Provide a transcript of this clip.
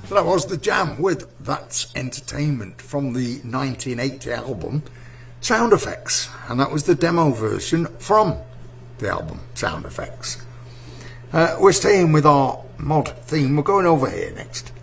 So that was The Jam with That's Entertainment from the 1980 album Sound Effects, and that was the demo version from the album Sound Effects. We're staying with our mod theme. We're going over here next